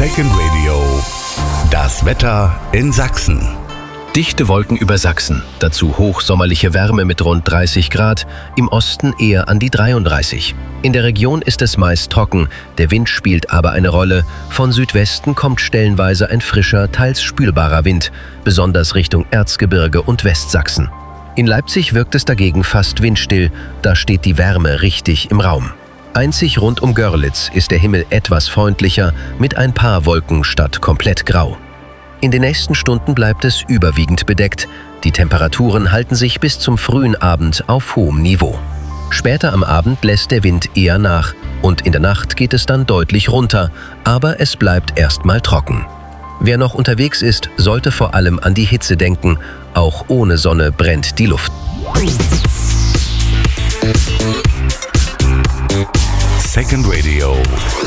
Second Radio. Das Wetter in Sachsen. Dichte Wolken über Sachsen, dazu hochsommerliche Wärme mit rund 30 Grad, im Osten eher an die 33. In der Region ist es meist trocken, der Wind spielt aber eine Rolle. Von Südwesten kommt stellenweise ein frischer, teils spülbarer Wind, besonders Richtung Erzgebirge und Westsachsen. In Leipzig wirkt es dagegen fast windstill, da steht die Wärme richtig im Raum. Einzig rund um Görlitz ist der Himmel etwas freundlicher, mit ein paar Wolken statt komplett grau. In den nächsten Stunden bleibt es überwiegend bedeckt. Die Temperaturen halten sich bis zum frühen Abend auf hohem Niveau. Später am Abend lässt der Wind eher nach und in der Nacht geht es dann deutlich runter, aber es bleibt erstmal trocken. Wer noch unterwegs ist, sollte vor allem an die Hitze denken. Auch ohne Sonne brennt die Luft. Second Radio.